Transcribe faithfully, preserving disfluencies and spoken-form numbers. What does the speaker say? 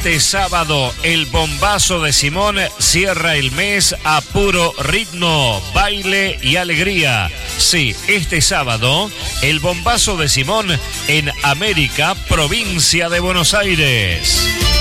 Este sábado el bombazo de Simón cierra el mes a puro ritmo, baile y alegría. Sí, este sábado el bombazo de Simón en América, provincia de Buenos Aires.